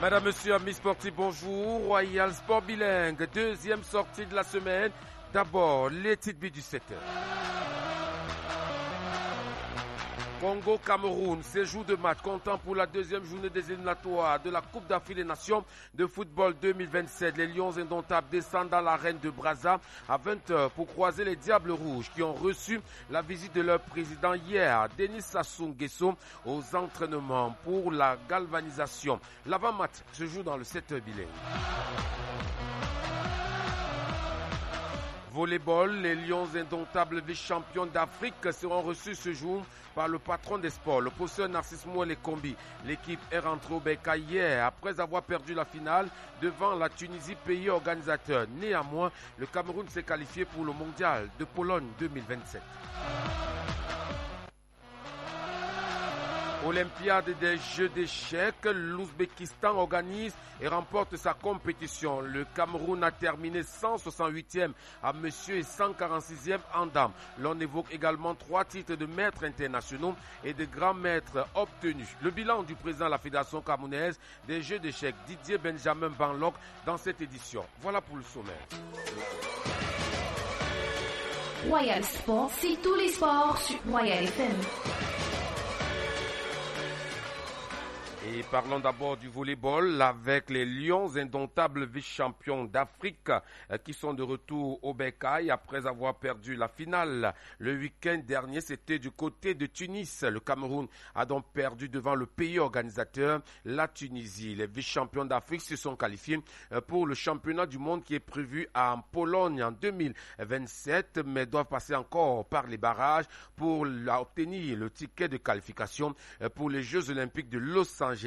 Madame, Monsieur, amis sportifs, bonjour. Royal Sport Bilingue, deuxième sortie de la semaine. D'abord, les titres du 17h. Congo-Cameroun, séjour de match comptant pour la deuxième journée des éliminatoires de la Coupe d'Afrique des Nations de football 2027. Les Lions indomptables descendent dans l'arène de Brazza à 20h pour croiser les Diables Rouges qui ont reçu la visite de leur président hier, Denis Sassou Nguesso, aux entraînements pour la galvanisation. L'avant-match se joue dans le 7h bilingue. Volleyball, les Lions indomptables vice-champions d'Afrique seront reçus ce jour par le patron des sports, le professeur Narcisse Mouel Kombi. L'équipe est rentrée au Bécaye hier après avoir perdu la finale devant la Tunisie, pays organisateur. Néanmoins, le Cameroun s'est qualifié pour le mondial de Pologne 2027. Olympiade des Jeux d'échecs, l'Ouzbékistan organise et remporte sa compétition. Le Cameroun a terminé 168e à monsieur et 146e en dames. L'on évoque également 3 titres de maîtres internationaux et de grands maîtres obtenus. Le bilan du président de la Fédération camerounaise des Jeux d'échecs, Didier Benjamin Banlok, dans cette édition. Voilà pour le sommaire. Royal Sport, c'est tous les sports sur Royal FM. Et parlons d'abord du volleyball avec les Lions indomptables vice-champions d'Afrique qui sont de retour au Bécaye après avoir perdu la finale. Le week-end dernier, c'était du côté de Tunis. Le Cameroun a donc perdu devant le pays organisateur, la Tunisie. Les vice-champions d'Afrique se sont qualifiés pour le championnat du monde qui est prévu en Pologne en 2027, mais doivent passer encore par les barrages pour obtenir le ticket de qualification pour les Jeux olympiques de Los Angeles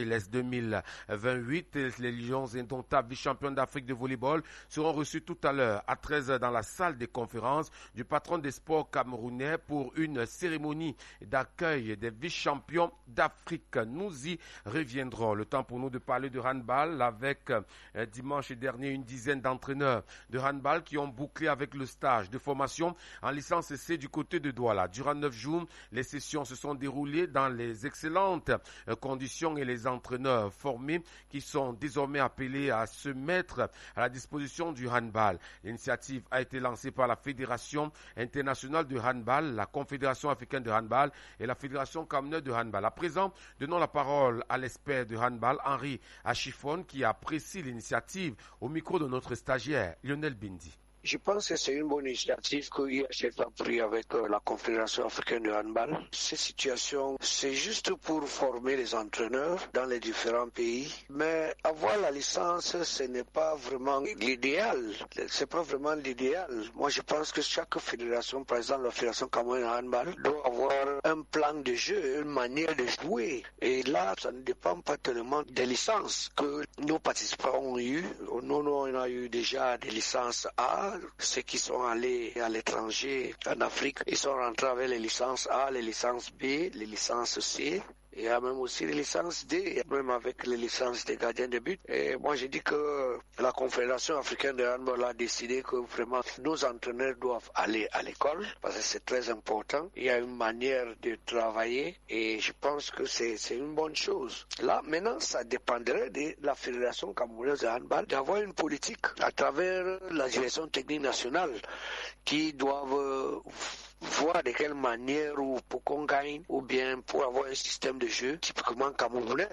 2028. Les Lions indomptables vice-champions d'Afrique de volleyball seront reçus tout à l'heure à 13h dans la salle des conférences du patron des sports camerounais pour une cérémonie d'accueil des vice-champions d'Afrique. Nous y reviendrons. Le temps pour nous de parler de handball avec dimanche dernier une dizaine d'entraîneurs de handball qui ont bouclé avec le stage de formation en licence C du côté de Douala. Durant 9 jours, les sessions se sont déroulées dans les excellentes conditions et les entraîneurs formés qui sont désormais appelés à se mettre à la disposition du handball. L'initiative a été lancée par la Fédération internationale de handball, la Confédération africaine de handball et la Fédération camerounaise de handball. À présent, donnons la parole à l'expert de handball, Henri Achifone, qui apprécie l'initiative au micro de notre stagiaire, Lionel Bindi. Je pense que c'est une bonne initiative que l'IHF a pris avec la Confédération africaine de handball. Ces situations, c'est juste pour former les entraîneurs dans les différents pays. Mais avoir la licence, ce n'est pas vraiment l'idéal. C'est pas vraiment l'idéal. Moi, je pense que chaque fédération, par exemple la Fédération camerounaise de handball, doit avoir un plan de jeu, une manière de jouer. Et là, ça ne dépend pas tellement des licences que nos participants ont eu. Nous, on a eu déjà des licences A. Ceux qui sont allés à l'étranger, en Afrique, ils sont rentrés avec les licences A, les licences B, les licences C. Il y a même aussi les licences D, même avec les licences des gardiens de but. Et moi, je dis que la Confédération africaine de handball a décidé que vraiment nos entraîneurs doivent aller à l'école parce que c'est très important. Il y a une manière de travailler et je pense que c'est une bonne chose. Là, maintenant, ça dépendrait de la Fédération camerounaise de handball d'avoir une politique à travers la direction technique nationale qui doivent voir de quelle manière ou pour qu'on gagne ou bien pour avoir un système de jeu typiquement camerounais.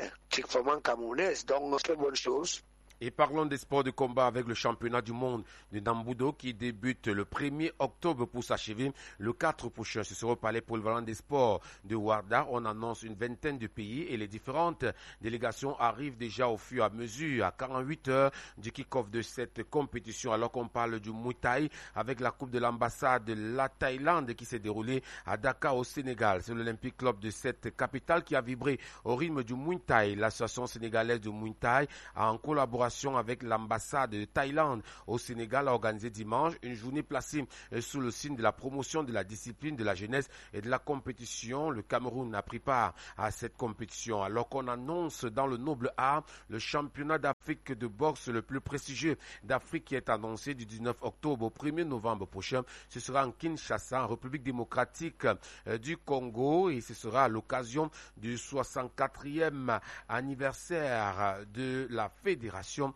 Donc, c'est une bonne chose. Et parlons des sports de combat avec le championnat du monde de Nambudo qui débute le 1er octobre pour s'achever le 4 prochain. Ce sera au palais polyvalent des sports de Ouarda. On annonce une vingtaine de pays et les différentes délégations arrivent déjà au fur et à mesure à 48 heures du kick-off de cette compétition. Alors qu'on parle du Muay Thai avec la coupe de l'ambassade de la Thaïlande qui s'est déroulée à Dakar au Sénégal. C'est l'Olympic Club de cette capitale qui a vibré au rythme du Muay Thai. L'association sénégalaise de Muay Thai en collaboration avec l'ambassade de Thaïlande au Sénégal a organisé dimanche une journée placée sous le signe de la promotion de la discipline, de la jeunesse et de la compétition. Le Cameroun a pris part à cette compétition alors qu'on annonce dans le noble art le championnat d'Afrique de boxe le plus prestigieux d'Afrique qui est annoncé du 19 octobre au 1er novembre prochain. Ce sera en Kinshasa, en République démocratique du Congo, et ce sera à l'occasion du 64e anniversaire de la fédération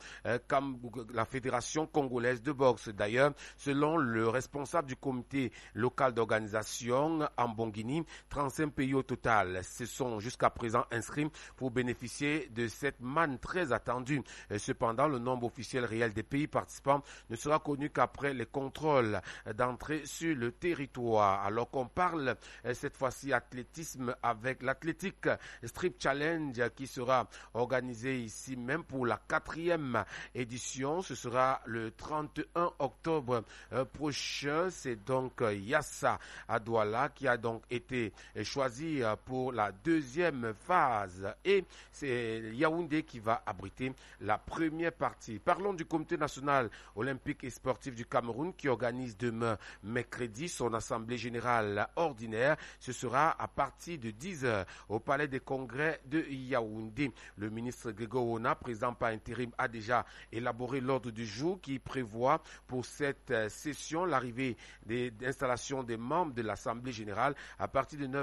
congolaise de boxe. D'ailleurs, selon le responsable du comité local d'organisation en Bongini, 35 pays au total se sont jusqu'à présent inscrits pour bénéficier de cette manne très attendue. Cependant, le nombre officiel réel des pays participants ne sera connu qu'après les contrôles d'entrée sur le territoire. Alors qu'on parle cette fois-ci athlétisme avec l'Athletic Strip Challenge qui sera organisé ici même pour la 4e édition. Ce sera le 31 octobre prochain. C'est donc Yassa à Douala qui a donc été choisi pour la 2e phase, et c'est Yaoundé qui va abriter la première partie. Parlons du comité national olympique et sportif du Cameroun qui organise demain mercredi son assemblée générale ordinaire. Ce sera à partir de 10h au palais des congrès de Yaoundé. Le ministre Grégoire Ona, président par intérim, a déjà élaboré l'ordre du jour qui prévoit pour cette session l'arrivée d'installation des membres de l'assemblée générale à partir de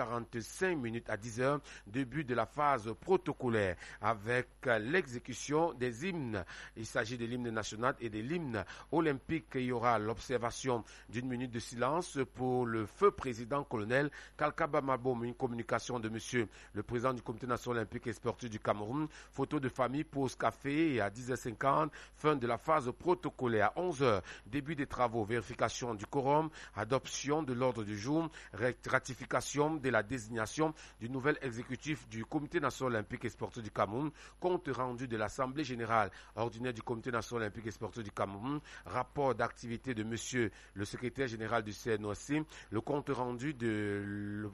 9h45 à 10h, début de la phase protocolaire avec l'exécution des hymnes. Il s'agit de l'hymne national et de l'hymne olympique. Il y aura l'observation d'une minute de silence pour le feu président colonel Kalkaba Malboum. Une communication de monsieur le président du comité national olympique et sportif du Cameroun. Photo de famille, pause café, et à 10h50, fin de la phase protocolaire. À 11h, début des travaux, vérification du quorum, adoption de l'ordre du jour, ratification de la désignation du nouvel exécutif du comité national olympique et sportif du Cameroun, compte rendu de l'assemblée générale ordinaire du comité national olympique et sportif du Cameroun, rapport d'activité de monsieur le secrétaire général du CNOSC, le compte rendu de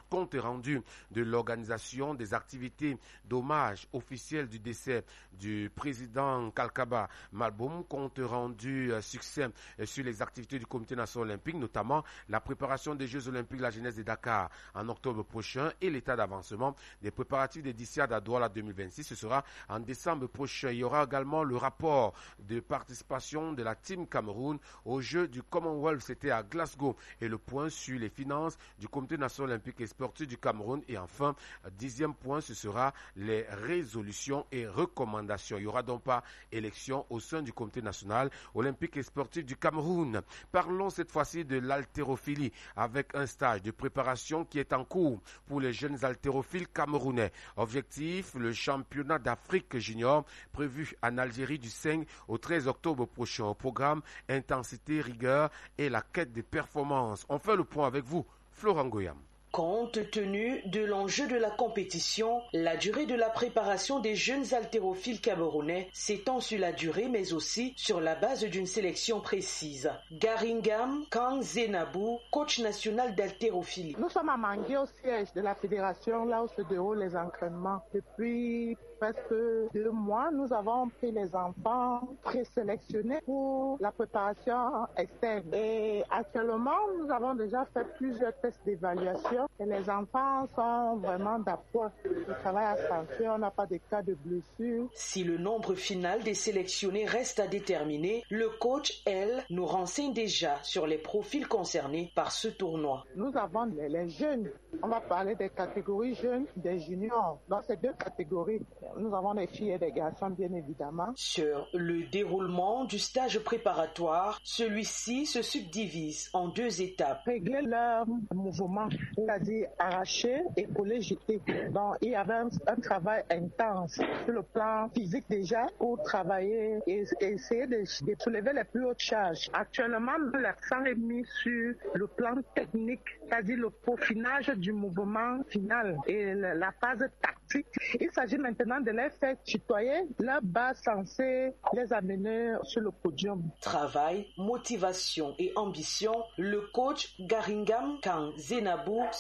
l'organisation des activités d'hommage officiel du décès du président Kalkaba Malboum, compte rendu succès sur les activités du comité national olympique, notamment la préparation des Jeux olympiques de la jeunesse de Dakar en octobre prochain et l'état d'avancement des préparatifs des Dissiades à Douala 2026. Ce sera en décembre prochain. Il y aura également le rapport de participation de la Team Cameroun aux Jeux du Commonwealth, c'était à Glasgow, et le point sur les finances du comité national olympique et sportif du Cameroun. Et enfin, 10e point, ce sera les résolutions et recommandations. Il n'y aura donc pas élection au sein du comité national olympique et sportif du Cameroun. Parlons cette fois-ci de l'haltérophilie avec un stage de préparation qui est en cours pour les jeunes haltérophiles camerounais. Objectif, le championnat d'Afrique junior prévu en Algérie du 5 au 13 octobre prochain. Au programme, intensité, rigueur et la quête de performance. On fait le point avec vous, Florent Goyam. Compte tenu de l'enjeu de la compétition, la durée de la préparation des jeunes haltérophiles camerounais s'étend sur la durée mais aussi sur la base d'une sélection précise. Garingam Kang Zenabou, coach national d'haltérophilie. Nous sommes à Mangué au siège de la fédération, là où se déroulent les entraînements. Depuis presque 2 mois, nous avons pris les enfants présélectionnés pour la préparation externe. Et actuellement, nous avons déjà fait plusieurs tests d'évaluation et les enfants sont vraiment d'appoint. Le travail accentué, on n'a pas de cas de blessure. Si le nombre final des sélectionnés reste à déterminer, le coach, elle, nous renseigne déjà sur les profils concernés par ce tournoi. Nous avons les jeunes. On va parler des catégories jeunes, des juniors. Dans ces 2 catégories, nous avons des filles et des garçons, bien évidemment. Sur le déroulement du stage préparatoire, celui-ci se subdivise en 2 étapes. Régler leur mouvement, c'est-à-dire arracher, écoller, jeter. Donc, il y avait un travail intense sur le plan physique déjà pour travailler et essayer de soulever les plus hautes charges. Actuellement, l'accent est mis sur le plan technique, c'est-à-dire le peaufinage du mouvement final et la phase tactique. Il s'agit maintenant de les faire tutoyer leur base censée les amener sur le podium. Travail, motivation et ambition, le coach Garingam Kang Zenabou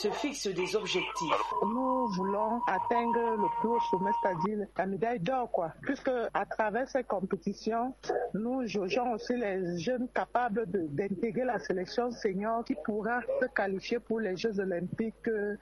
se fixe des objectifs. Nous voulons atteindre le plus haut sommet, c'est-à-dire la médaille d'or, puisque à travers ces compétitions, nous jugeons aussi les jeunes capables d'intégrer la sélection senior qui pourra se qualifier pour les Jeux Olympiques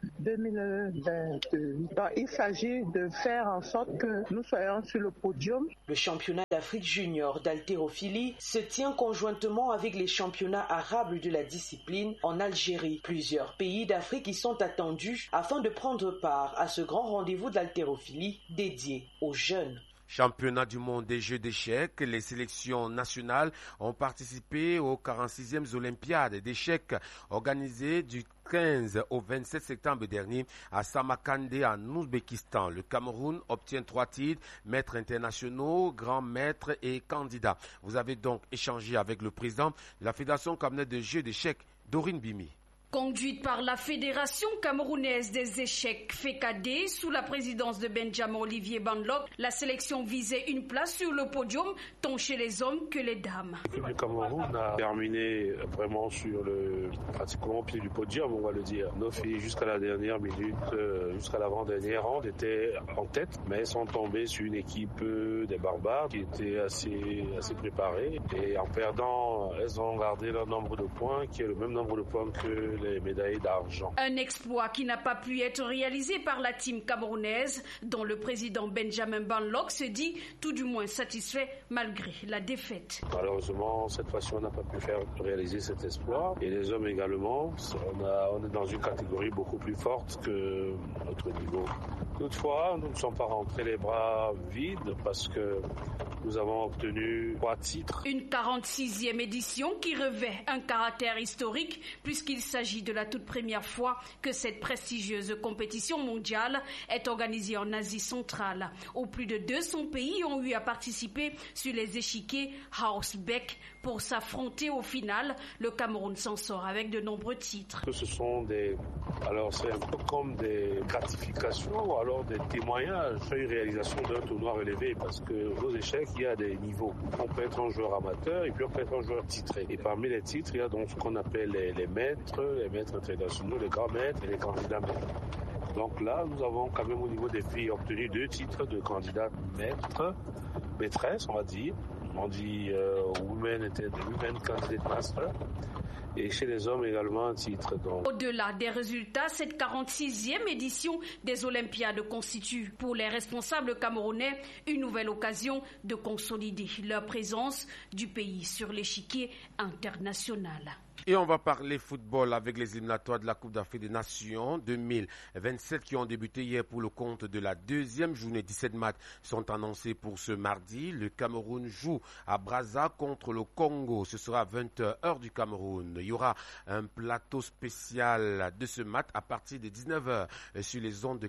2022. Donc, il s'agit de faire en sorte que nous soyons sur le podium. Le championnat d'Afrique junior d'haltérophilie se tient conjointement avec les championnats arabes de la discipline en Algérie. Plusieurs pays d'Afrique y sont attendus afin de prendre part à ce grand rendez-vous d'haltérophilie dédié aux jeunes. Championnat du monde des jeux d'échecs, les sélections nationales ont participé aux 46e Olympiades d'échecs organisées du 15 au 27 septembre dernier à Samarkand en Ouzbékistan. Le Cameroun obtient 3 titres, maîtres internationaux, grands maîtres et candidats. Vous avez donc échangé avec le président de la Fédération camerounaise de jeux d'échecs, Dorine Bimi. Conduite par la Fédération camerounaise des échecs FECAD sous la présidence de Benjamin Olivier Banlok, la sélection visait une place sur le podium tant chez les hommes que les dames. L'équipe du Cameroun a terminé vraiment sur pratiquement au pied du podium, on va le dire. Nos filles jusqu'à la dernière minute, jusqu'à l'avant-dernière ronde étaient en tête, mais elles sont tombées sur une équipe des barbares qui était assez préparée. Et en perdant, elles ont gardé leur nombre de points, qui est le même nombre de points que les médailles d'argent. Un exploit qui n'a pas pu être réalisé par la team camerounaise, dont le président Benjamin Banlok se dit tout du moins satisfait malgré la défaite. Malheureusement, cette fois-ci, on n'a pas pu réaliser cet exploit. Et les hommes également, on est dans une catégorie beaucoup plus forte que notre niveau. Toutefois, nous ne sommes pas rentrés les bras vides parce que nous avons obtenu 3 titres. Une 46e édition qui revêt un caractère historique puisqu'il s'agit de la toute première fois que cette prestigieuse compétition mondiale est organisée en Asie centrale. Au plus de 200 pays ont eu à participer sur les échiquiers Hausbeck pour s'affronter au final. Le Cameroun s'en sort avec de nombreux titres. Ce sont c'est un peu comme des gratifications ou alors des témoignages sur une réalisation d'un tournoi relevé parce que aux échecs, il y a des niveaux. On peut être un joueur amateur et puis on peut être un joueur titré. Et parmi les titres, il y a donc ce qu'on appelle les maîtres internationaux, les grands maîtres et les candidats maîtres. Donc là, nous avons quand même au niveau des filles obtenu 2 titres de candidats maîtresses, on va dire. On dit Women Candidate Master. Et chez les hommes également un titre. Au-delà des résultats, cette 46e édition des Olympiades constitue pour les responsables camerounais une nouvelle occasion de consolider leur présence du pays sur l'échiquier international. Et on va parler football avec les éliminatoires de la Coupe d'Afrique des Nations 2027 qui ont débuté hier pour le compte de la 2e journée. 17 matchs sont annoncés pour ce mardi. Le Cameroun joue à Brazza contre le Congo. Ce sera à 20h du Cameroun. Il y aura un plateau spécial de ce match à partir de 19h sur les ondes de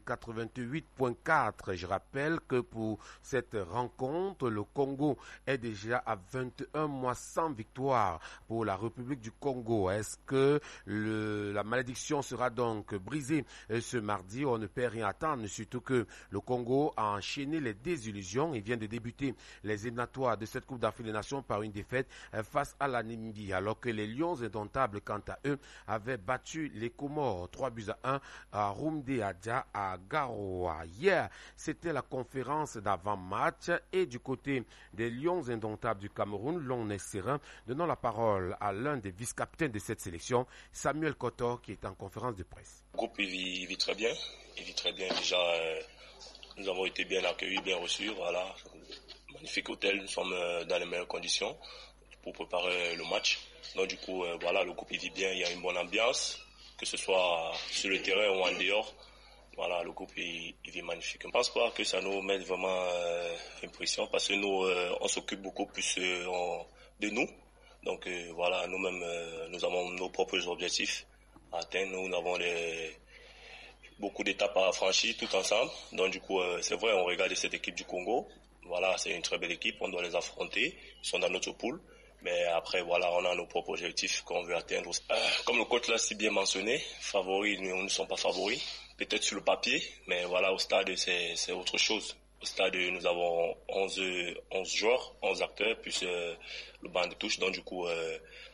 88.4. Je rappelle que pour cette rencontre, le Congo est déjà à 21 mois sans victoire pour la République du Congo. Est-ce que la malédiction sera donc brisée ce mardi? On ne peut rien attendre, surtout que le Congo a enchaîné les désillusions et vient de débuter les éliminatoires de cette Coupe d'Afrique des Nations par une défaite face à la Namibie, alors que les Lions indomptables, quant à eux, avaient battu les Comores 3-1 à Rumde Adja à Garoua. Hier, c'était la conférence d'avant-match et du côté des Lions indomptables du Cameroun, l'on est serein, donnant la parole à l'un des vice-capitaines de cette sélection, Samuel Kotor, qui est en conférence de presse. Le groupe il vit très bien. Il vit très bien. Déjà, nous avons été bien accueillis, bien reçus. Voilà, magnifique hôtel. Nous sommes dans les meilleures conditions pour préparer le match. Donc du coup, voilà, le groupe il vit bien. Il y a une bonne ambiance, que ce soit sur le terrain ou en dehors. Voilà, le groupe il vit magnifique. Je ne pense pas que ça nous mette vraiment impression parce que nous, on s'occupe beaucoup plus de nous. Donc voilà, nous-mêmes, nous avons nos propres objectifs à atteindre. Nous avons beaucoup d'étapes à franchir tout ensemble. Donc du coup, c'est vrai, on regarde cette équipe du Congo. Voilà, c'est une très belle équipe, on doit les affronter. Ils sont dans notre poule. Mais après, voilà, on a nos propres objectifs qu'on veut atteindre. Comme le coach l'a si bien mentionné, favoris, nous ne sommes pas favoris. Peut-être sur le papier, mais voilà, au stade, c'est autre chose. Au stade, nous avons 11 joueurs, 11 acteurs, plus le banc de touche. Donc, du coup,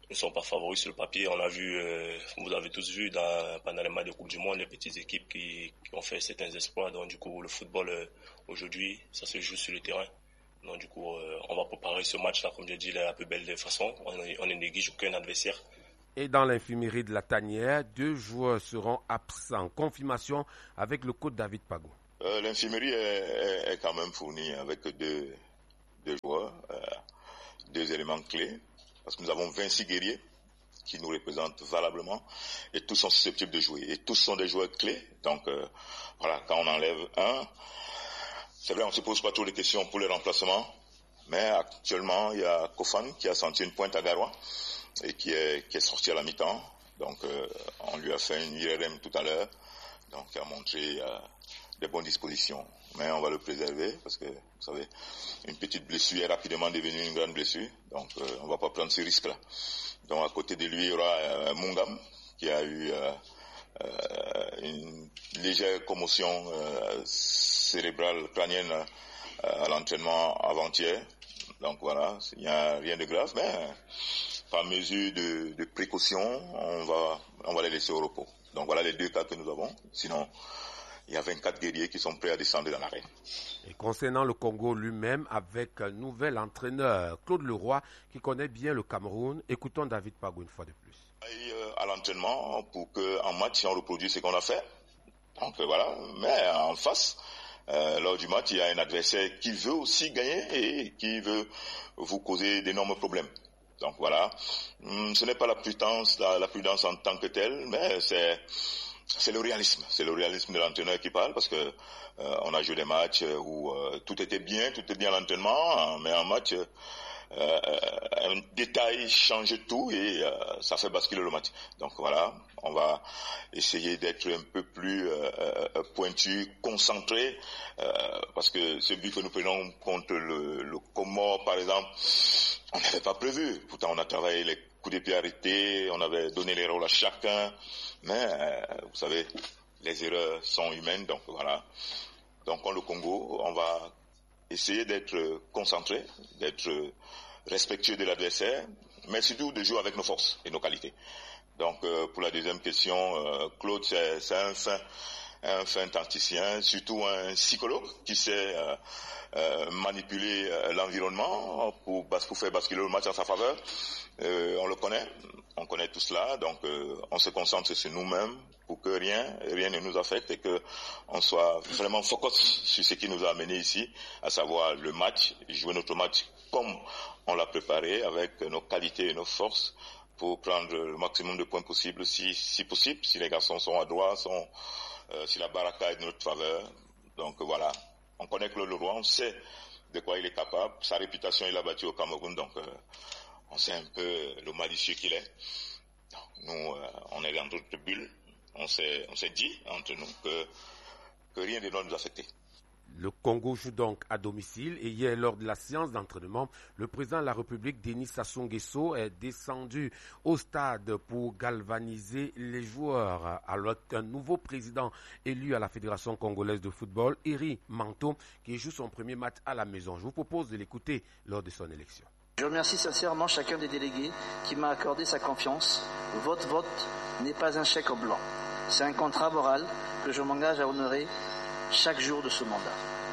ne sont pas favoris sur le papier. On a vu, vous avez tous vu pendant les matchs de Coupe du Monde, les petites équipes qui ont fait certains exploits. Donc du coup, le football aujourd'hui, ça se joue sur le terrain. Donc du coup, on va préparer ce match-là, comme j'ai dit, la plus belle des façons. On ne néglige aucun adversaire. Et dans l'infirmerie de la Tanière, 2 joueurs seront absents. Confirmation avec le coach David Pagou. L'infirmerie est quand même fournie avec deux joueurs, 2 éléments clés, parce que nous avons 26 guerriers qui nous représentent valablement et tous sont susceptibles de jouer. Et tous sont des joueurs clés. Donc voilà, quand on enlève un, c'est vrai, on ne se pose pas trop de questions pour les remplacements, mais actuellement, il y a Kofan qui a senti une pointe à Garoua et qui est sorti à la mi-temps. Donc on lui a fait une IRM tout à l'heure, donc il a montré des bonnes dispositions. Mais on va le préserver parce que, vous savez, une petite blessure est rapidement devenue une grande blessure. Donc on ne va pas prendre ce risque-là. Donc à côté de lui, il y aura Mungam qui a eu une légère commotion cérébrale crânienne à l'entraînement avant-hier. Donc voilà, il n'y a rien de grave, mais par mesure de précaution, on va les laisser au repos. Donc voilà les 2 cas que nous avons. Sinon, il y a 24 guerriers qui sont prêts à descendre dans l'arène. Et concernant le Congo lui-même, avec un nouvel entraîneur, Claude Leroy, qui connaît bien le Cameroun, écoutons David Pagou une fois de plus. À l'entraînement, pour qu'en match, on reproduise ce qu'on a fait. Donc voilà, mais en face, lors du match, il y a un adversaire qui veut aussi gagner et qui veut vous causer d'énormes problèmes. Donc voilà, ce n'est pas la prudence en tant que telle, mais c'est le réalisme. C'est le réalisme de l'entraîneur qui parle parce que on a joué des matchs où tout était bien à l'entraînement, mais en match, un détail change tout et ça fait basculer le match. Donc voilà, on va essayer d'être un peu plus pointu, concentré, parce que ce but que nous prenons contre le Comore, par exemple, on n'avait pas prévu. Pourtant, on a travaillé les coups de pied arrêtés, on avait donné les rôles à chacun, mais vous savez, les erreurs sont humaines, donc voilà. Donc, le Congo, on va essayer d'être concentré, d'être respectueux de l'adversaire, mais surtout de jouer avec nos forces et nos qualités. Donc, pour la deuxième question, Claude, c'est un fin tacticien, surtout un psychologue qui sait manipuler l'environnement pour faire basculer le match en sa faveur. On le connaît, on connaît tout cela, donc on se concentre sur nous-mêmes pour que rien ne nous affecte et que on soit vraiment focus sur ce qui nous a amené ici, à savoir le match, jouer notre match comme on l'a préparé, avec nos qualités et nos forces, pour prendre le maximum de points possibles, si possible, si les garçons sont à droite, si la baraka est de notre faveur. Donc voilà, on connaît Claude Leroy, on sait de quoi il est capable, sa réputation il a bâti au Cameroun, donc on sait un peu le malicieux qu'il est. Donc, nous, on est dans notre bulle, on s'est dit entre nous que rien ne doit nous affecter. Le Congo joue donc à domicile et hier, lors de la séance d'entraînement, le président de la République, Denis Sassou Nguesso, est descendu au stade pour galvaniser les joueurs. Alors qu'un nouveau président élu à la Fédération congolaise de football, Eri Manto, qui joue son premier match à la maison. Je vous propose de l'écouter lors de son élection. Je remercie sincèrement chacun des délégués qui m'a accordé sa confiance. Votre vote n'est pas un chèque en blanc. C'est un contrat moral que je m'engage à honorer chaque jour de ce mandat.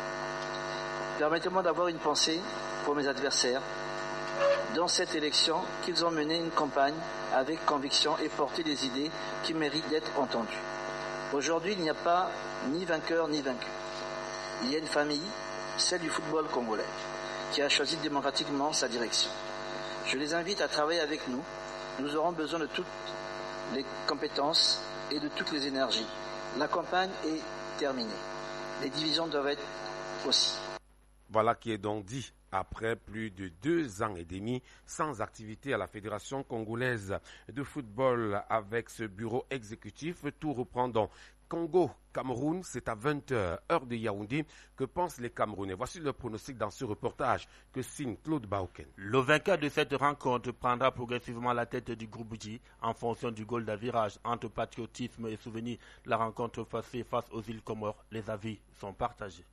Permettez-moi d'avoir une pensée pour mes adversaires dans cette élection, qu'ils ont mené une campagne avec conviction et porté des idées qui méritent d'être entendues. Aujourd'hui, il n'y a pas ni vainqueur ni vaincu. Il y a une famille, celle du football congolais, qui a choisi démocratiquement sa direction. Je les invite à travailler avec nous. Nous aurons besoin de toutes les compétences et de toutes les énergies. La campagne est terminée. Les divisions doivent être aussi. Voilà qui est donc dit après plus de 2 ans et demi sans activité à la Fédération congolaise de football avec ce bureau exécutif. Tout reprend donc. Congo-Cameroun, c'est à 20h, heure de Yaoundé. Que pensent les Camerounais? Voici le pronostic dans ce reportage que signe Claude Bauken. Le vainqueur de cette rencontre prendra progressivement la tête du groupe J en fonction du goal d'avirage. Entre patriotisme et souvenir, la rencontre passée face aux îles Comores, les avis sont partagés.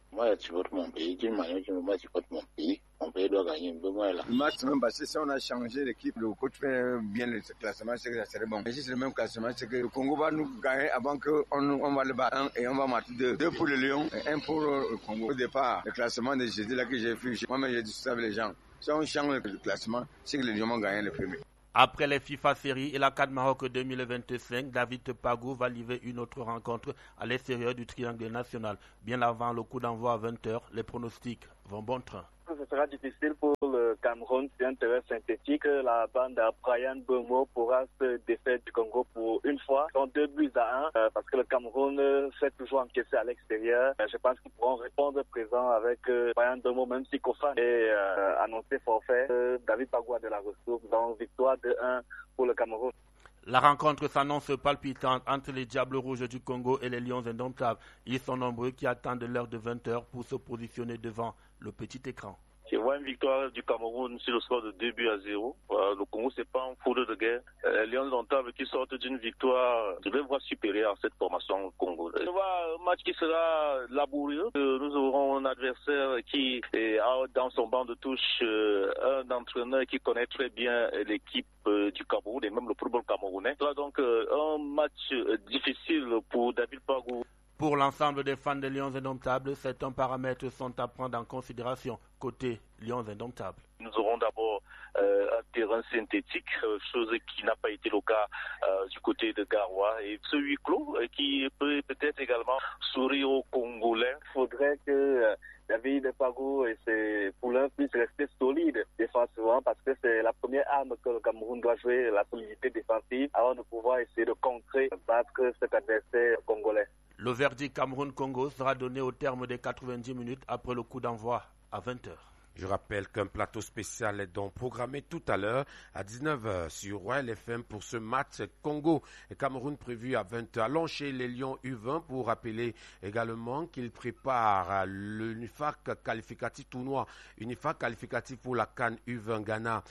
Moi, je supporte mon pays. D'une manière, moi, je supporte mon pays. Mon pays doit gagner. Le match même passé, si on a changé l'équipe, le coach fait bien le classement, c'est que ça serait bon. Mais si c'est le même classement, c'est que le Congo va nous gagner avant qu'on va le battre. Et on va marquer deux pour le Lion et un pour le Congo. Au départ, le classement de jeudi là que j'ai vu, moi-même j'ai dit ça avec les gens. Si on change le classement, c'est que les Lions vont gagner le premier. Après les FIFA Séries et la CAN Maroc 2025, David Pagou va livrer une autre rencontre à l'extérieur du triangle national. Bien avant le coup d'envoi à 20h, les pronostics vont bon train. Ce sera difficile pour le Cameroun sur un terrain synthétique. La bande à Brian Bomo pourra se défaire du Congo pour une fois. Ils ont 2-1 parce que le Cameroun fait toujours encaisser à l'extérieur. Je pense qu'ils pourront répondre présent avec Brian Bomo, même si Kofan est annoncé forfait. David Pagou a de la ressource. Donc victoire 2-1 pour le Cameroun. La rencontre s'annonce palpitante entre les Diables Rouges du Congo et les Lions Indomptables. Ils sont nombreux qui attendent l'heure de 20h pour se positionner devant le petit écran. Je vois une victoire du Cameroun sur le score de 2-0. Le Congo, c'est pas un foudre de guerre. Les Lions Indomptables qui sortent d'une victoire, je les vois supérieure à cette formation congolaise. Je vois un match qui sera laborieux. Nous aurons un adversaire qui a dans son banc de touche un entraîneur qui connaît très bien l'équipe du Cameroun et même le football camerounais. Donc un match difficile pour David Pagou. Pour l'ensemble des fans des Lions Indomptables, certains paramètres sont à prendre en considération côté Lions Indomptables. Nous aurons d'abord un terrain synthétique, chose qui n'a pas été le cas du côté de Garoua. Et ce huis clos qui peut peut-être également sourire aux Congolais. Il faudrait que David Pagou et ses poulains puissent rester solides défensivement parce que c'est la première arme que le Cameroun doit jouer, la solidité défensive, avant de pouvoir essayer de contrer, battre cet adversaire congolais. Le verdict Cameroun-Congo sera donné au terme des 90 minutes après le coup d'envoi à 20h. Je rappelle qu'un plateau spécial est donc programmé tout à l'heure à 19h sur Royal FM pour ce match Congo et Cameroun prévu à 20h. Allons chez les Lions U20 pour rappeler également qu'ils préparent l'UNIFAC qualificatif tournoi UNIFAC qualificatif pour la CAN U20 Ghana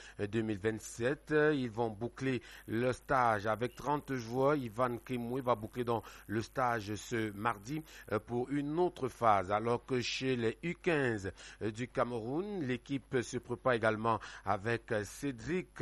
2027. Ils vont boucler le stage avec 30 joueurs. Ivan Kemwe va boucler dans le stage ce mardi pour une autre phase. Alors que chez les U15 du Cameroun, l'équipe se prépare également avec Cédric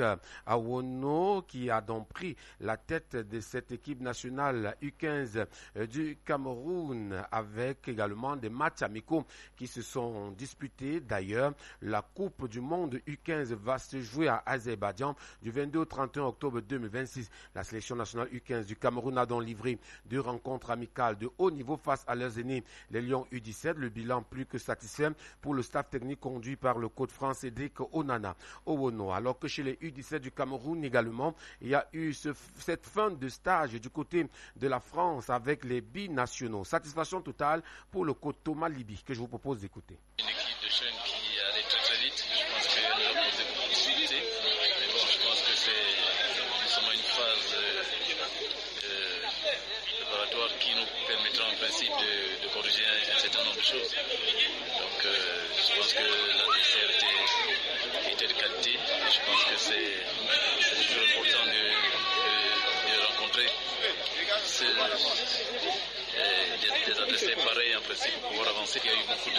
Awono qui a donc pris la tête de cette équipe nationale U15 du Cameroun avec également des matchs amicaux qui se sont disputés. D'ailleurs, la Coupe du Monde U15 va se jouer à Azerbaïdjan du 22 au 31 octobre 2026. La sélection nationale U15 du Cameroun a donc livré 2 rencontres amicales de haut niveau face à leurs aînés, les Lions U17. Le bilan plus que satisfait pour le staff technique conduit par le coach France Cédric Onana Owono. Alors que chez les U17 du Cameroun également, il y a eu cette fin de stage du côté de la France avec les binationaux. Satisfaction totale pour le coach Thomas Libi que je vous propose d'écouter. Une équipe de jeunes qui allait très très vite. Je pense qu'elle nous a posé beaucoup de difficultés. Mais bon, je pense que nous sommes à une phase préparatoire qui nous permettra en principe de corriger un certain nombre de choses. Donc je pense que l'adversaire était de qualité et je pense que c'est toujours important de rencontrer des adversaires pareils en principe pour pouvoir avancer. Il y a eu beaucoup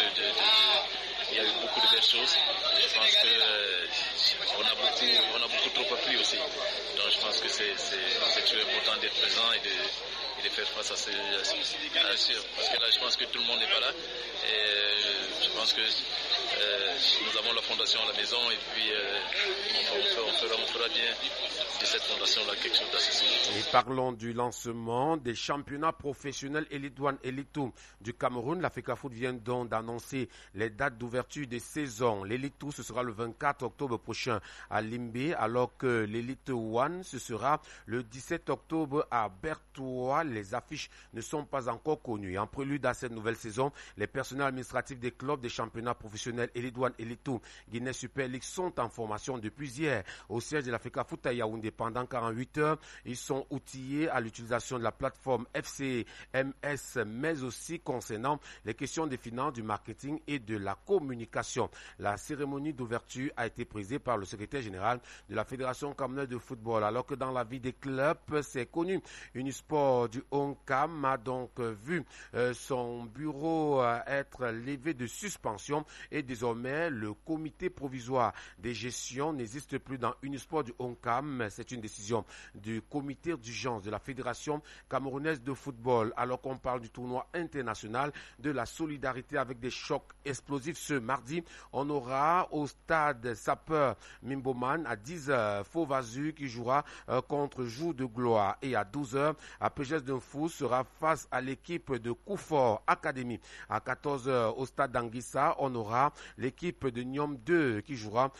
de belles choses. Je pense que on a beaucoup trop appris aussi. Donc je pense que c'est toujours important d'être présent et de faire face à ces parce que là je pense que tout le monde n'est pas là et je pense que nous avons la fondation à la maison et puis on fera bien de cette fondation-là quelque chose d'assez. Et parlons du lancement des championnats professionnels Elite One, Elite 2 du Cameroun. La FECAFOOT vient donc d'annoncer les dates d'ouverture des saisons. L'Elite 2 ce sera le 24 octobre prochain à Limbé, alors que l'Elite One ce sera le 17 octobre à Bertoua. Les affiches ne sont pas encore connues. En prélude à cette nouvelle saison, les personnels administratifs des clubs des championnats professionnels Sahel et les Douanes et les Tout Guinée Super League sont en formation depuis hier au siège de l'Africa Foot à Yaoundé. Pendant 48 heures, ils sont outillés à l'utilisation de la plateforme FCMS, mais aussi concernant les questions des finances, du marketing et de la communication. La cérémonie d'ouverture a été présidée par le secrétaire général de la Fédération camerounaise de football, alors que dans la vie des clubs, c'est connu. Unisport du Oncam a donc vu son bureau être levé de suspension et désormais le comité provisoire des gestions n'existe plus dans Unisport du Oncam. C'est une décision du comité d'urgence de la Fédération camerounaise de football. Alors qu'on parle du tournoi international de la solidarité avec des chocs explosifs ce mardi, on aura au stade Sapeur Mimboman à 10h Fauvazu qui jouera contre Jour de Gloire, et à 12h à Pégès d'Infou sera face à l'équipe de Koufor Academy. À 14h au stade d'Anguissa, on aura l'équipe de Nyom 2 qui jouera